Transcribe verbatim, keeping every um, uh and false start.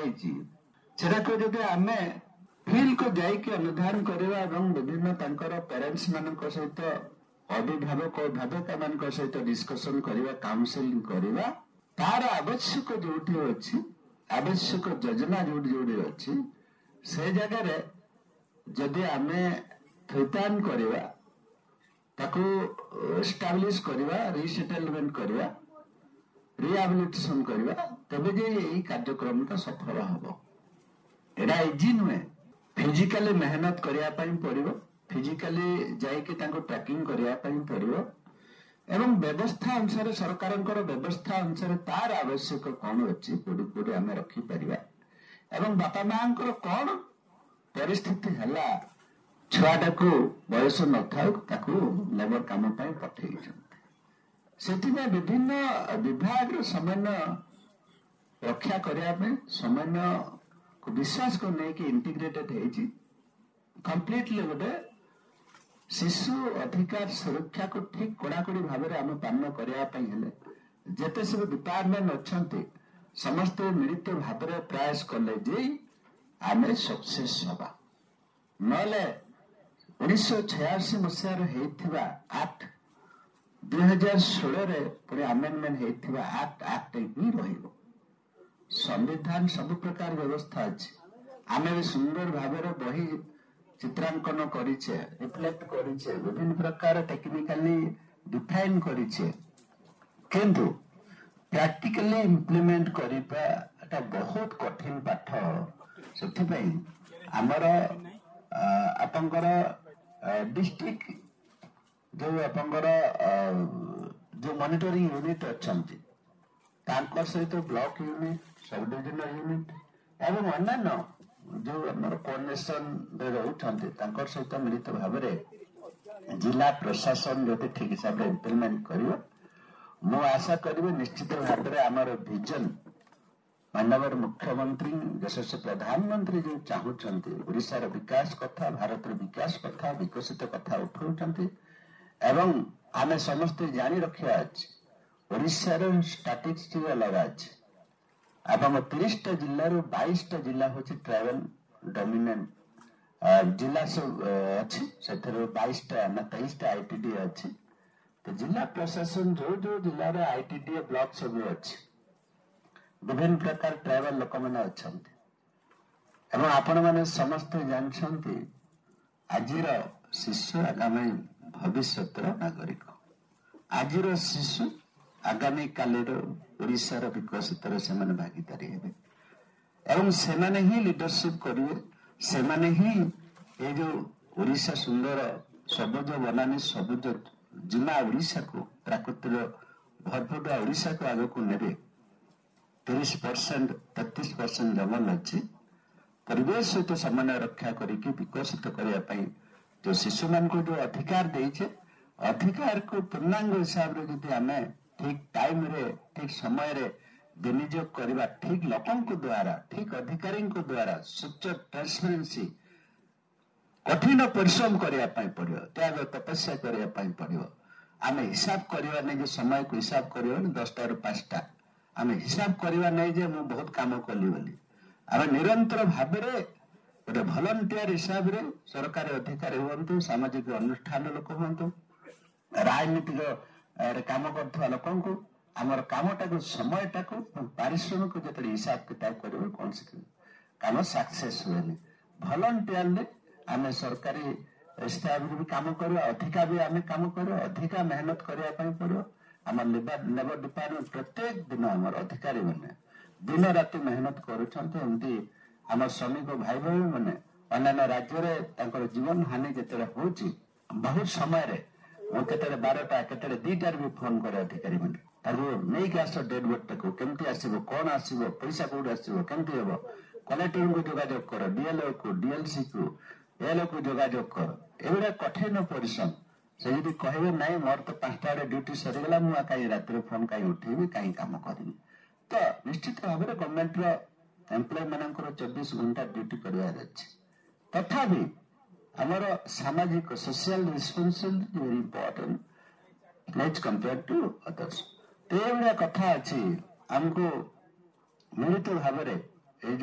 କରାଯାଇଛି ସେଟାକୁ ଯଦି ଆମେ ଫିଲ୍ଡ को ଯାଇକି ଅନୁଧ୍ୟାନ କରିବା ଏବଂ ବିଭିନ୍ନ ତାଙ୍କର ପ୍ୟାରେଣ୍ଟସ୍ ମାନଙ୍କ ସହିତ ଅଭିଭାବକ ଅଭିଭାବକ ମାନଙ୍କ ସହିତ ଡିସ୍କସନ କରିବା କାଉନସିଲିଂ କରିବା ତାର ଆବଶ୍ୟକ ଯୋଉଠି ଅଛି ଆବଶ୍ୟକ ଯୋଜନା ଯୋଉଠି ଯୋଉଠି ଅଛି ସେ ଜାଗାରେ ଯଦି ଆମେ ଥଇଥାନ କରିବା ତାକୁ ଏଷ୍ଟାବ୍ଲିଶ କରିବା ରିସେଟଲମେଣ୍ଟ କରିବା ରିହାବିଲିଟେସନ କରିବା ତେବେ ଯେ ଏହି କାର୍ଯ୍ୟକ୍ରମଟା ସଫଳ ହେବ। ଏଟା ଇଜି ନୁହେଁ। ଫିଜିକାଲି ମେହନତ କରିବା ପାଇଁ ପଡିବ ଫିଜିକାଲି ଯାଇକି ତାଙ୍କୁ ଟ୍ରାକିଂ କରିବା ପାଇଁ ପଡିବ ଏବଂ ବ୍ୟବସ୍ଥା ଅନୁସାରେ ସରକାରଙ୍କର ବ୍ୟବସ୍ଥା ଅନୁସାରେ ତାର ଆବଶ୍ୟକ କଣ ଅଛି କୋଉଠି କୋଉଠି ଆମେ ରଖିପାରିବା ଏବଂ ବାପା ମାଙ୍କର କଣ ପରିସ୍ଥିତି ହେଲା ଛୁଆଟାକୁ ବୟସ ନଥାଉ ତାକୁ ଲେବର କାମ ପାଇଁ ପଠେଇଛନ୍ତି। ସେଥିପାଇଁ ବିଭିନ୍ନ ବିଭାଗର ସମନ୍ୱୟ ରକ୍ଷା କରିବା ପାଇଁ ସମନ୍ୱୟ विश्वास को लेकिन इंटीग्रेटेड है कंप्लीटली गोटे शिशु अधिकार सुरक्षा को ठीक कड़ाकड़ी भाव में आम पालन करने जिते सब डिपार्टमेंट अच्छा समस्ते मिलित भाव में प्रयास कले जे आम सक्सेस हवा नले उन्नीस छियासी मसीह आक्ट दुई हजार षोल पुणी आमेंडमेंट होता आक्ट आक्ट ही रही संविधान सब प्रकार व्यवस्था अच्छी आमे भी सुंदर भाव बही चित्रांकन करिछे रिफ्लेक्ट करिछे विभिन्न प्रकार टेक्निकली डिफाइन करिछे किंतु प्रैक्टिकली इम्प्लीमेंट करिबा एटा बहुत कठिन पाठ सेथि पई हमर आपनकर डिस्ट्रिक्ट जो आपनकर जो मॉनिटरिंग यूनिट अछंती तांकर सहित block unit sub divisional unit एवं अन्य जो आम कोऑर्डिनेशन रोचे सहित मिलित भाव में जिला प्रशासन जो ठीक हिसाब से इम्प्लीमेंट कर मु आशा करी निश्चित भाव में आमर विजन माननीय मुख्यमंत्री यशस्वी प्रधानमंत्री जो चाहूँगी ओडिशार विकास कथा भारत विकास कथा विकसित कथा उठाऊँ एवं आमे समस्ते जानी रखा अच्छे ओडिशार स्टाटिस्टिक्स अलग अच्छे आप तीस टा जिल्लार बाईस टा जिला हूँ ट्राइबल डोमिनेंट जिला सब अच्छी से बाईस टा ना तेईस टा आईटीडी अच्छी तो जिला प्रशासन जो जो जिलार आईटीडी ब्लॉक सब अच्छी विभिन्न प्रकार ट्राइबल लोक मैंने अच्छा आपण मैंने समस्ते जानते आजिर शिशु आगामी भविष्य नागरिक आजिर शिशु आगामी कालर ओडिशार विकसित से भागीदारी हेबे एवं सेमाने ही लीडरशिप करेंगे सेमाने ही ये जो ओडिशा सुंदर सबुज बनानी सबुज जिमा ओडिशा को प्राकृतिक भरपूर ओडिशा को आगे को नेबे तीस परसेंट तैतीस परसेंट जंगल अच्छी परिवेश सहित समन्वय रक्षा करके विकसित करने जो शिशु मान को जो अधिकार देचे अधिकार को पूर्णांग हिसाब से जब आम ठीक टाइम रे ठीक समय रे विनियोग करवा ठीक लोकों को द्वारा ठीक अधिकारी को द्वारा स्वच्छ ट्रांसपेरेंसी कठिन परिश्रम करने पड़ो त्याग तपस्या करने पड़ो आम हिसाब करवा नहीं जो समय को हिसाब कर दसटा रु पांचटा आम हिसाब करवा नहीं जे मु बहुत काम कली बोली आम निरंतर भाव में गोटे भलंटियर हिसाब से सरकारी अधिकारी हूँ सामाजिक अनुष्ठान लोक हूँ राजनीतिक काम कर लोक आमर कामटा को समयटा को पारिश्रमिक जो हिसाब किताब कर कौन से काम सक्सेस हुए भलंटियरली आम सरकारी स्टाफ भी काम कर अधिका भी आम काम कर अधिका मेहनत करने पड़ो आम लेबर डिपार्टमेंट प्रत्येक दिन आम अधिकारी मैंने दिन राति मेहनत करुँच आम श्रमिक भाई भाई मैंने अन्य राज्य में जीवन हानि जिते हो बहुत समय मुझे बारटा के दीटार भी फोन करे अधिकारी मैंने नहीं कि आस डेड बॉडी को केमती आसो कौन आसो पैसा कौट आसो केमती हम कलेक्टर को जोगाजोग कर डीएलओ को डीएलसी को एएलओ को जोगाजोग कर एगुड़ा कठिन परिश्रम से जी कहे ना मोर तो पांचटा ड्यूटी सरीगला मुझे कहीं रात फोन कहीं उठेबी कहीं कम करी तो निश्चित भाव में गवर्नमेंट एम्प्लॉय मानकर चौबीस घंटा ड्यूटी करार अच्छे तथापि आमर सामाजिक social responsibility very important as compare to others तो ये कथा अच्छी आमको मिलित भाव में